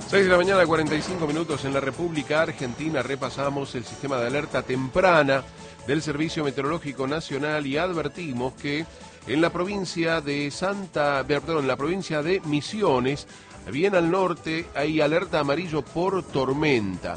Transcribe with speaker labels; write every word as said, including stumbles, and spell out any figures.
Speaker 1: seis de la mañana, cuarenta y cinco minutos en la República Argentina. Repasamos el sistema de alerta temprana del Servicio Meteorológico Nacional y advertimos que en la provincia de Santa, perdón, en la provincia de Misiones, bien al norte, hay alerta amarillo por tormenta.